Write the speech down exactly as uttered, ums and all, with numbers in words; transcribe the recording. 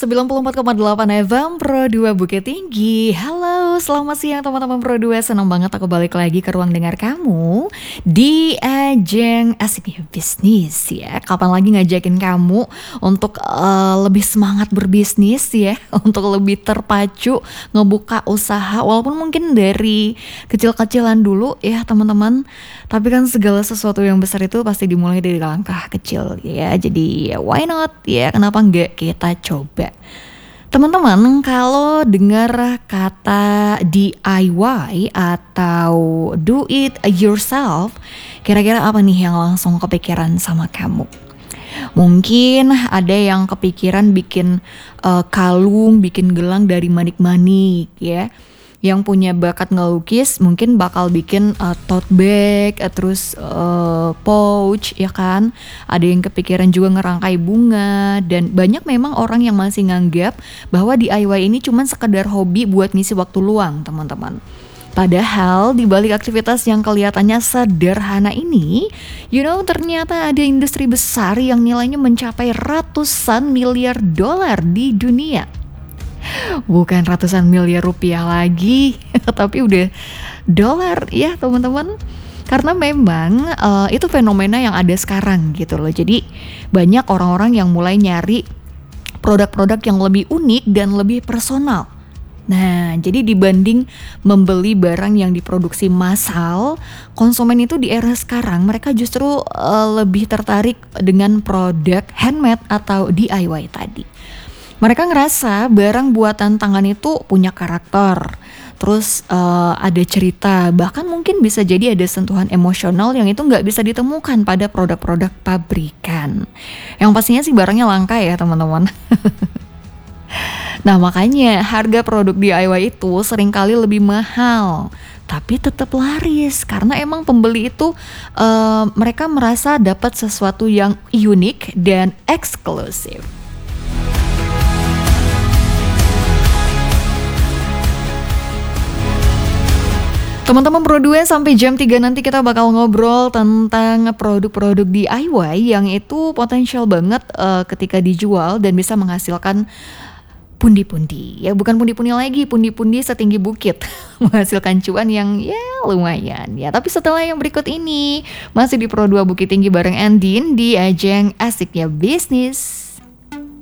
sembilan puluh empat koma delapan F M Pro dua Bukit Tinggi. Halo, selamat siang teman-teman Pro dua. Senang banget aku balik lagi ke ruang dengar kamu di ajang Asiknya Bisnis ya. Kapan lagi ngajakin kamu untuk uh, lebih semangat berbisnis ya, untuk lebih terpacu ngebuka usaha walaupun mungkin dari kecil-kecilan dulu ya teman-teman. Tapi kan segala sesuatu yang besar itu pasti dimulai dari langkah kecil ya. Jadi why not ya, kenapa enggak kita coba. Teman-teman, kalau dengar kata D I Y atau do it yourself, kira-kira apa nih yang langsung kepikiran sama kamu? Mungkin ada yang kepikiran bikin uh, kalung, bikin gelang dari manik-manik ya. Yang punya bakat ngelukis mungkin bakal bikin uh, tote bag, uh, terus uh, pouch ya kan. Ada yang kepikiran juga ngerangkai bunga. Dan banyak memang orang yang masih nganggap bahwa D I Y ini cuma sekedar hobi buat ngisi waktu luang teman-teman. Padahal di balik aktivitas yang kelihatannya sederhana ini, you know, ternyata ada industri besar yang nilainya mencapai ratusan miliar dolar di dunia. Bukan ratusan miliar rupiah lagi, tapi udah dolar ya teman-teman. Karena memang uh, itu fenomena yang ada sekarang gitu loh. Jadi banyak orang-orang yang mulai nyari produk-produk yang lebih unik dan lebih personal. Nah, jadi dibanding membeli barang yang diproduksi massal, konsumen itu di era sekarang mereka justru uh, lebih tertarik dengan produk handmade atau D I Y tadi. Mereka ngerasa barang buatan tangan itu punya karakter, terus uh, ada cerita, bahkan mungkin bisa jadi ada sentuhan emosional yang itu nggak bisa ditemukan pada produk-produk pabrikan. Yang pastinya sih barangnya langka ya teman-teman. Nah makanya harga produk D I Y itu seringkali lebih mahal, tapi tetap laris karena emang pembeli itu uh, mereka merasa dapat sesuatu yang unik dan eksklusif. Teman-teman Pro dua, sampai jam tiga nanti kita bakal ngobrol tentang produk-produk D I Y yang itu potensial banget uh, ketika dijual dan bisa menghasilkan pundi-pundi. Ya bukan pundi-pundi lagi, pundi-pundi setinggi bukit. Menghasilkan cuan yang ya lumayan ya. Tapi setelah yang berikut ini masih di Pro dua Bukit Tinggi bareng Andin di ajang Asiknya Bisnis.